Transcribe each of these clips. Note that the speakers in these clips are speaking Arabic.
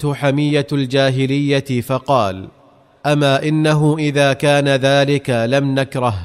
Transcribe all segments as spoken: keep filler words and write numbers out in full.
أخذته حمية الجاهلية فقال: أما إنه إذا كان ذلك لم نكره.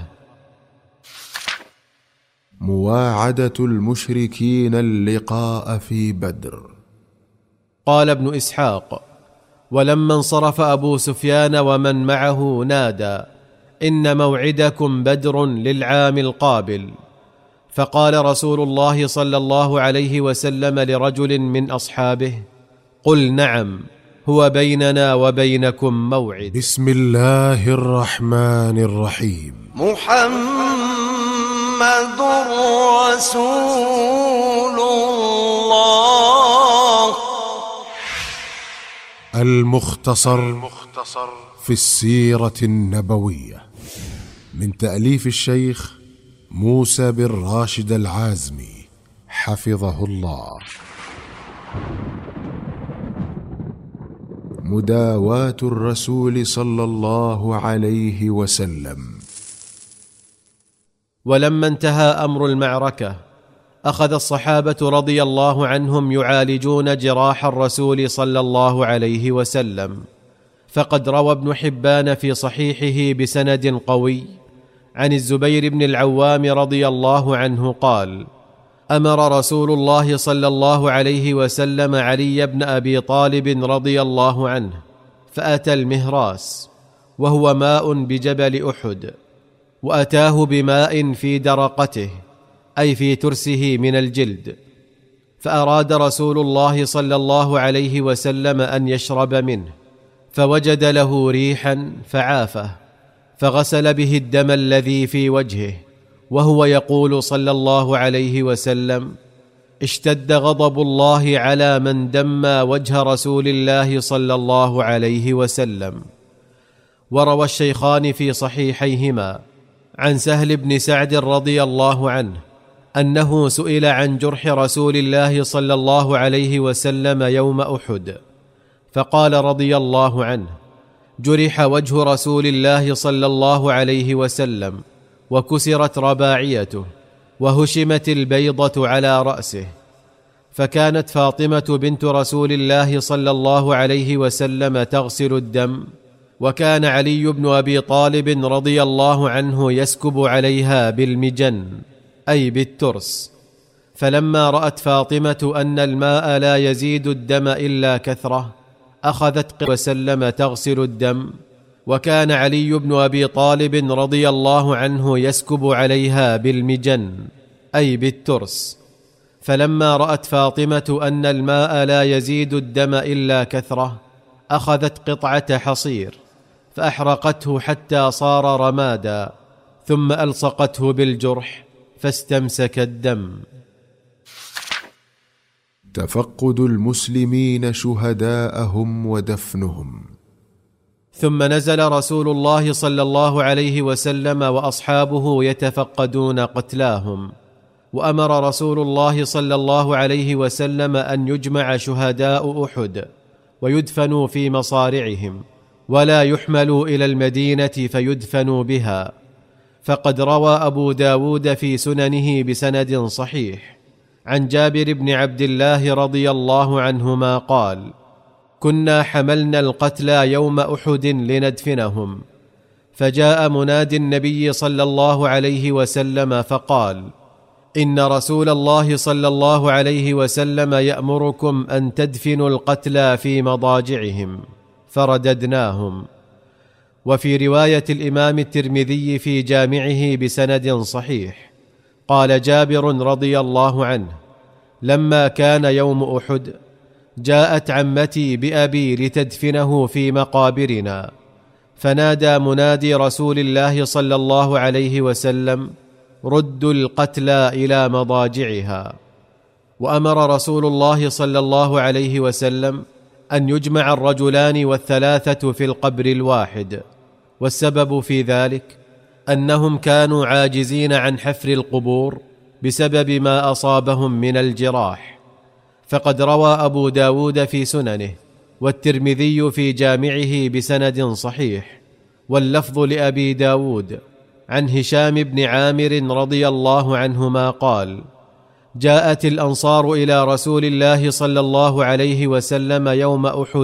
مواعدة المشركين اللقاء في بدر. قال ابن إسحاق: ولما انصرف أبو سفيان ومن معه نادى: إن موعدكم بدر للعام القابل. فقال رسول الله صلى الله عليه وسلم لرجل من أصحابه: قل نعم، هو بيننا وبينكم موعد. بسم الله الرحمن الرحيم. محمد رسول الله. المختصر في السيرة النبوية، من تأليف الشيخ موسى بن راشد العازمي حفظه الله. مداواة الرسول صلى الله عليه وسلم. ولما انتهى أمر المعركة أخذ الصحابة رضي الله عنهم يعالجون جراح الرسول صلى الله عليه وسلم. فقد روى ابن حبان في صحيحه بسند قوي عن الزبير بن العوام رضي الله عنه قال: أمر رسول الله صلى الله عليه وسلم علي بن أبي طالب رضي الله عنه فأتى المهراس، وهو ماء بجبل أحد، وأتاه بماء في درقته أي في ترسه من الجلد، فأراد رسول الله صلى الله عليه وسلم أن يشرب منه، فوجد له ريحا فعافه، فغسل به الدم الذي في وجهه، وهو يقول صلى الله عليه وسلم: اشتد غضب الله على من دمى وجه رسول الله صلى الله عليه وسلم. وروى الشيخان في صحيحيهما عن سهل بن سعد رضي الله عنه أنه سئل عن جرح رسول الله صلى الله عليه وسلم يوم أحد، فقال رضي الله عنه: جرح وجه رسول الله صلى الله عليه وسلم، وكسرت رباعيته، وهشمت البيضة على رأسه. فكانت فاطمة بنت رسول الله صلى الله عليه وسلم تغسل الدم، وكان علي بن أبي طالب رضي الله عنه يسكب عليها بالمجن أي بالترس. فلما رأت فاطمة أن الماء لا يزيد الدم إلا كثرة أخذت وسلم تغسل الدم، وكان علي بن أبي طالب رضي الله عنه يسكب عليها بالمجن أي بالترس. فلما رأت فاطمة أن الماء لا يزيد الدم إلا كثرة أخذت قطعة حصير فأحرقته حتى صار رمادا، ثم ألصقته بالجرح فاستمسك الدم. تفقد المسلمين شهداءهم ودفنهم. ثم نزل رسول الله صلى الله عليه وسلم وأصحابه يتفقدون قتلاهم، وأمر رسول الله صلى الله عليه وسلم أن يجمع شهداء أحد ويدفنوا في مصارعهم، ولا يحملوا إلى المدينة فيدفنوا بها. فقد روى أبو داود في سننه بسند صحيح عن جابر بن عبد الله رضي الله عنهما قال: كنا حملنا القتلى يوم أحد لندفنهم، فجاء منادي النبي صلى الله عليه وسلم فقال: إن رسول الله صلى الله عليه وسلم يأمركم أن تدفنوا القتلى في مضاجعهم، فرددناهم. وفي رواية الإمام الترمذي في جامعه بسند صحيح قال جابر رضي الله عنه: لما كان يوم أحد جاءت عمتي بأبي لتدفنه في مقابرنا، فنادى منادي رسول الله صلى الله عليه وسلم: ردوا القتلى إلى مضاجعها. وأمر رسول الله صلى الله عليه وسلم أن يجمع الرجلان والثلاثة في القبر الواحد، والسبب في ذلك أنهم كانوا عاجزين عن حفر القبور بسبب ما أصابهم من الجراح. فقد روى أبو داود في سننه والترمذي في جامعه بسند صحيح، واللفظ لأبي داود عن هشام بن عامر رضي الله عنهما قال: جاءت الأنصار إلى رسول الله صلى الله عليه وسلم يوم أحد